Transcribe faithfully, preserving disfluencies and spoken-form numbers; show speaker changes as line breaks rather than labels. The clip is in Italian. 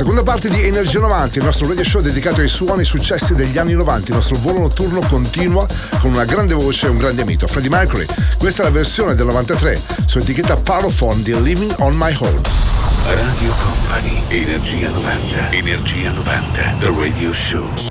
Seconda parte di Energia novanta, il nostro radio show dedicato ai suoni successi degli anni novanta. Il nostro volo notturno continua con una grande voce e un grande mito, Freddie Mercury. Questa è la versione del novantatré su etichetta Parlophone di Living on My Own.
Radio Company, Energia novanta, Energia novanta, The Radio Show.